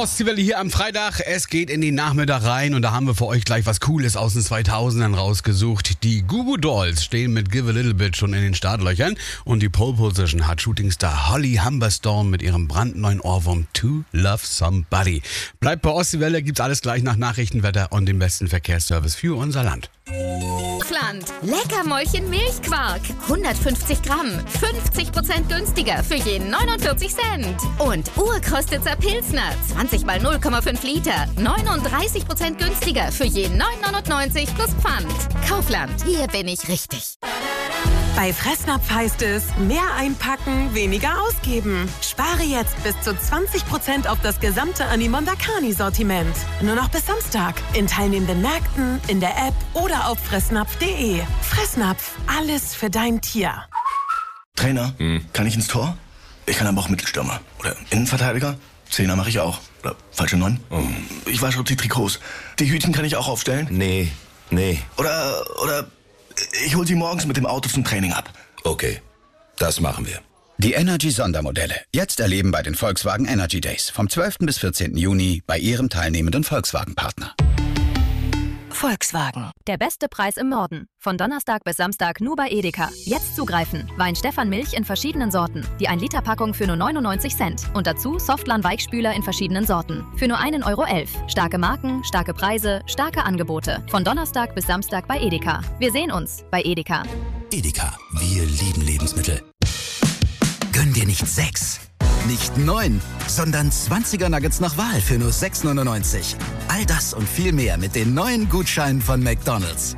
Ostseewelle hier am Freitag. Es geht in den Nachmittag rein und da haben wir für euch gleich was Cooles aus den 2000ern rausgesucht. Die Goo Goo Dolls stehen mit Give a Little Bit schon in den Startlöchern und die Pole Position hat Shootingstar Holly Humberstone mit ihrem brandneuen Ohrwurm To Love Somebody. Bleibt bei Ostseewelle, gibt's alles gleich nach Nachrichtenwetter und dem besten Verkehrsservice für unser Land. Kaufland. Leckermäulchen Milchquark. 150 Gramm. 50% günstiger für jeden 49 Cent. Und Urkostitzer Pilsner. 20 mal 0,5 Liter. 39% günstiger für jeden 9,99 plus Pfand. Kaufland. Hier bin ich richtig. Bei Fressnapf heißt es, mehr einpacken, weniger ausgeben. Spare jetzt bis zu 20% auf das gesamte Animondakani-Sortiment. Nur noch bis Samstag. In teilnehmenden Märkten, in der App oder auf fressnapf.de. Fressnapf. Alles für dein Tier. Trainer, kann ich ins Tor? Ich kann aber auch Mittelstürmer. Oder Innenverteidiger? Zehner mache ich auch. Oder falsche 9? Ich wasche auch die Trikots. Die Hütchen kann ich auch aufstellen? Nee. Oder ich hol sie morgens mit dem Auto zum Training ab. Okay, das machen wir. Die Energy-Sondermodelle. Jetzt erleben bei den Volkswagen Energy Days. Vom 12. bis 14. Juni bei Ihrem teilnehmenden Volkswagen-Partner. Volkswagen. Der beste Preis im Norden. Von Donnerstag bis Samstag nur bei Edeka. Jetzt zugreifen. Wein Stefan Milch in verschiedenen Sorten. Die 1-Liter-Packung für nur 99 Cent. Und dazu Softlan Weichspüler in verschiedenen Sorten. Für nur 1,11 Euro. Starke Marken, starke Preise, starke Angebote. Von Donnerstag bis Samstag bei Edeka. Wir sehen uns bei Edeka. Edeka, wir lieben Lebensmittel. Gönn dir nicht 6, nicht 9, sondern 20er Nuggets nach Wahl für nur 6,99. All das und viel mehr mit den neuen Gutscheinen von McDonald's.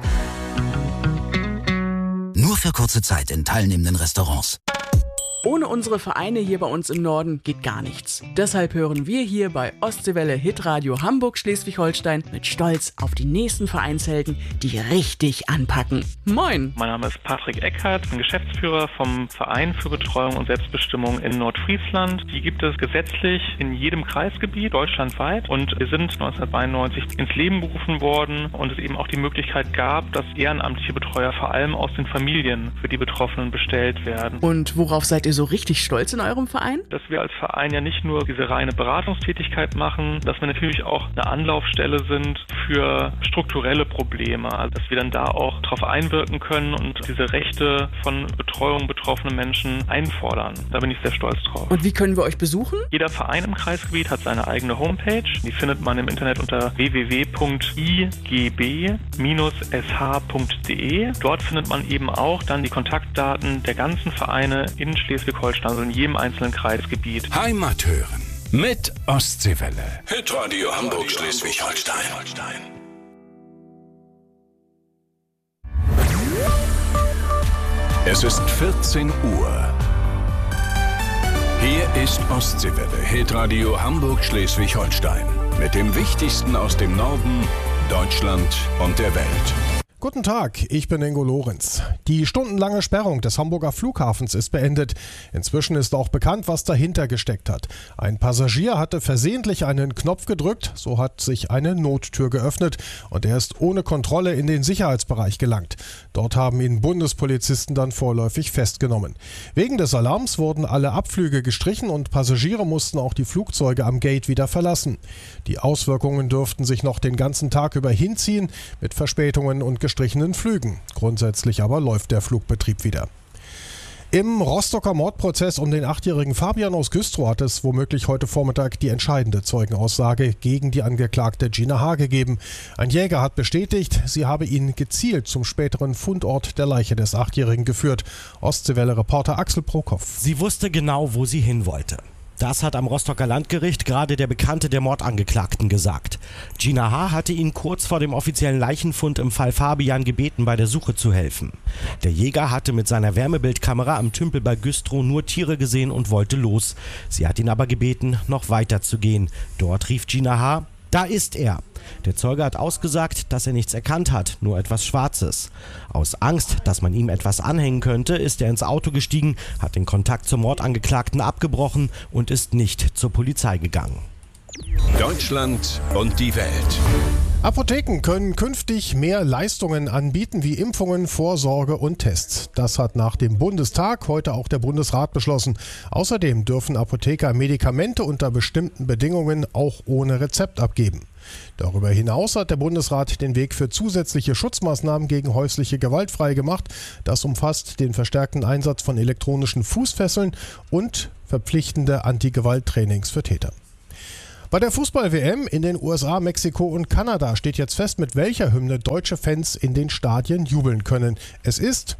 Nur für kurze Zeit in teilnehmenden Restaurants. Ohne unsere Vereine hier bei uns im Norden geht gar nichts. Deshalb hören wir hier bei Ostseewelle Hitradio Hamburg-Schleswig-Holstein mit Stolz auf die nächsten Vereinshelden, die richtig anpacken. Moin! Mein Name ist Patrick Eckhardt, bin Geschäftsführer vom Verein für Betreuung und Selbstbestimmung in Nordfriesland. Die gibt es gesetzlich in jedem Kreisgebiet deutschlandweit und wir sind 1992 ins Leben gerufen worden und es eben auch die Möglichkeit gab, dass ehrenamtliche Betreuer vor allem aus den Familien für die Betroffenen bestellt werden. Und worauf seid ihr so richtig stolz in eurem Verein? Dass wir als Verein ja nicht nur diese reine Beratungstätigkeit machen, dass wir natürlich auch eine Anlaufstelle sind für strukturelle Probleme, also dass wir dann da auch darauf einwirken können und diese Rechte von Betreuung betroffener Menschen einfordern. Da bin ich sehr stolz drauf. Und wie können wir euch besuchen? Jeder Verein im Kreisgebiet hat seine eigene Homepage. Die findet man im Internet unter www.igb-sh.de. Dort findet man eben auch dann die Kontaktdaten der ganzen Vereine in Schleswig-Holstein, also in jedem einzelnen Kreisgebiet. Heimat hören mit Ostseewelle. Hitradio Hamburg-Schleswig-Holstein. Es ist 14 Uhr. Hier ist Ostseewelle, Hitradio Hamburg-Schleswig-Holstein. Mit dem Wichtigsten aus dem Norden, Deutschland und der Welt. Guten Tag, ich bin Ingo Lorenz. Die stundenlange Sperrung des Hamburger Flughafens ist beendet. Inzwischen ist auch bekannt, was dahinter gesteckt hat. Ein Passagier hatte versehentlich einen Knopf gedrückt, so hat sich eine Nottür geöffnet und er ist ohne Kontrolle in den Sicherheitsbereich gelangt. Dort haben ihn Bundespolizisten dann vorläufig festgenommen. Wegen des Alarms wurden alle Abflüge gestrichen und Passagiere mussten auch die Flugzeuge am Gate wieder verlassen. Die Auswirkungen dürften sich noch den ganzen Tag über hinziehen, mit Verspätungen und gestrichenen Flügen. Grundsätzlich aber läuft der Flugbetrieb wieder. Im Rostocker Mordprozess um den 8-jährigen Fabian aus Güstrow hat es womöglich heute Vormittag die entscheidende Zeugenaussage gegen die Angeklagte Gina H. gegeben. Ein Jäger hat bestätigt, sie habe ihn gezielt zum späteren Fundort der Leiche des 8-Jährigen geführt. Ostseewelle-Reporter Axel Prokopf. Sie wusste genau, wo sie hin wollte. Das hat am Rostocker Landgericht gerade der Bekannte der Mordangeklagten gesagt. Gina H. hatte ihn kurz vor dem offiziellen Leichenfund im Fall Fabian gebeten, bei der Suche zu helfen. Der Jäger hatte mit seiner Wärmebildkamera am Tümpel bei Güstrow nur Tiere gesehen und wollte los. Sie hat ihn aber gebeten, noch weiter zu gehen. Dort rief Gina H.: Da ist er. Der Zeuge hat ausgesagt, dass er nichts erkannt hat, nur etwas Schwarzes. Aus Angst, dass man ihm etwas anhängen könnte, ist er ins Auto gestiegen, hat den Kontakt zum Mordangeklagten abgebrochen und ist nicht zur Polizei gegangen. Deutschland und die Welt. Apotheken können künftig mehr Leistungen anbieten wie Impfungen, Vorsorge und Tests. Das hat nach dem Bundestag heute auch der Bundesrat beschlossen. Außerdem dürfen Apotheker Medikamente unter bestimmten Bedingungen auch ohne Rezept abgeben. Darüber hinaus hat der Bundesrat den Weg für zusätzliche Schutzmaßnahmen gegen häusliche Gewalt freigemacht. Das umfasst den verstärkten Einsatz von elektronischen Fußfesseln und verpflichtende Anti-Gewalt-Trainings für Täter. Bei der Fußball-WM in den USA, Mexiko und Kanada steht jetzt fest, mit welcher Hymne deutsche Fans in den Stadien jubeln können. Es ist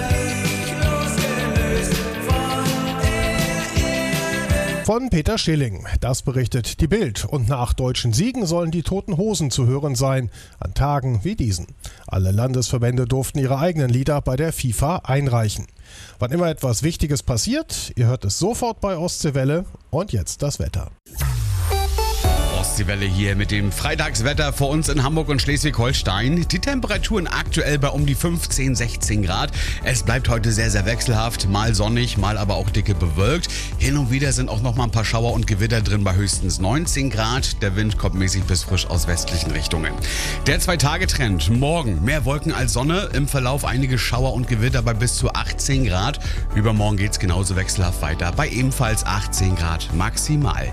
von Peter Schilling. Das berichtet die Bild. Und nach deutschen Siegen sollen die Toten Hosen zu hören sein, an Tagen wie diesen. Alle Landesverbände durften ihre eigenen Lieder bei der FIFA einreichen. Wann immer etwas Wichtiges passiert, ihr hört es sofort bei Ostseewelle. Und jetzt das Wetter. Ostseewelle hier mit dem Freitagswetter vor uns in Hamburg und Schleswig-Holstein. Die Temperaturen aktuell bei um die 15, 16 Grad. Es bleibt heute sehr, sehr wechselhaft. Mal sonnig, mal aber auch dicke bewölkt. Hin und wieder sind auch noch mal ein paar Schauer und Gewitter drin bei höchstens 19 Grad. Der Wind kommt mäßig bis frisch aus westlichen Richtungen. Der 2-Tage-Trend. Morgen mehr Wolken als Sonne. Im Verlauf einige Schauer und Gewitter bei bis zu 18 Grad. Übermorgen geht es genauso wechselhaft weiter bei ebenfalls 18 Grad maximal.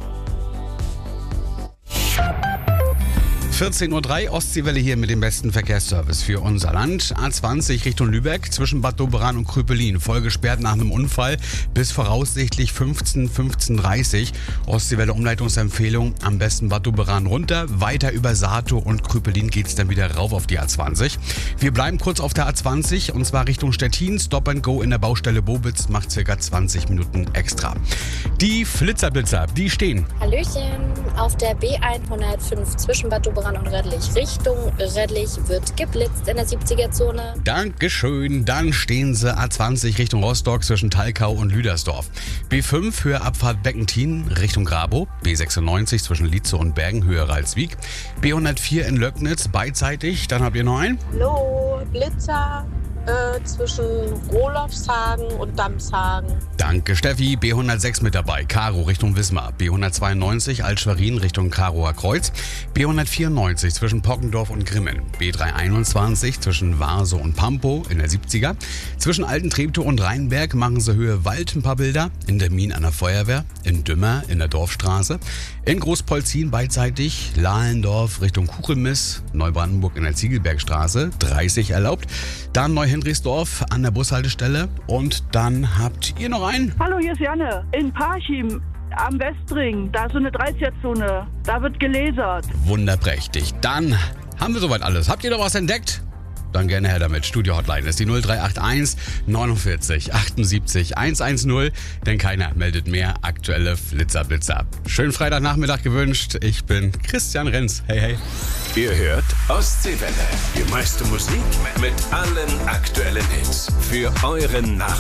14.03 Uhr, Ostseewelle hier mit dem besten Verkehrsservice für unser Land. A20 Richtung Lübeck zwischen Bad Doberan und Krüppelin. Voll gesperrt nach einem Unfall bis voraussichtlich 15:30 Uhr. Ostseewelle Umleitungsempfehlung, am besten Bad Doberan runter. Weiter über Satow und Krüppelin geht es dann wieder rauf auf die A20. Wir bleiben kurz auf der A20 und zwar Richtung Stettin. Stop and Go in der Baustelle Bobitz macht ca. 20 Minuten extra. Die Flitzerblitzer, die stehen. Hallöchen, auf der B105 zwischen Bad Doberan und Redlich. Richtung Redlich wird geblitzt in der 70er-Zone. Dankeschön. Dann stehen sie A20 Richtung Rostock zwischen Talkau und Lüdersdorf. B5 Höhe Abfahrt Beckentin Richtung Grabow. B96 zwischen Lietze und Bergen Höhe Ralswiek. B104 in Löcknitz beidseitig. Dann habt ihr noch einen. Hallo, Blitzer zwischen Rolofshagen und Damshagen. Danke Steffi. B106 mit dabei. Karo Richtung Wismar. B192 Altschwerin Richtung Karower Kreuz. B194 zwischen Poggendorf und Grimmen. B321 zwischen Warsow und Pampow in der 70er. Zwischen Altentreptow und Rheinberg machen sie Höhe Wald ein paar Bilder. In der Min an der Feuerwehr. In Dümmer in der Dorfstraße. In Großpolzin beidseitig. Lahlendorf Richtung Kuchelmiss. Neubrandenburg in der Ziegelbergstraße. 30 erlaubt. Dann Neuhendrichsdorf an der Bushaltestelle. Und dann habt ihr noch einen? Hallo, hier ist Janne. In Parchim am Westring. Da ist so eine 30er-Zone. Da wird gelasert. Wunderprächtig. Dann haben wir soweit alles. Habt ihr noch was entdeckt? Dann gerne her damit. Studio Hotline ist die 0381 49 78 110, denn keiner meldet mehr aktuelle Flitzerblitzer. Schönen Freitagnachmittag gewünscht. Ich bin Christian Renz. Hey, hey. Ihr hört Ostseewelle. Die meiste Musik mit allen aktuellen Hits. Für euren Nachmittag.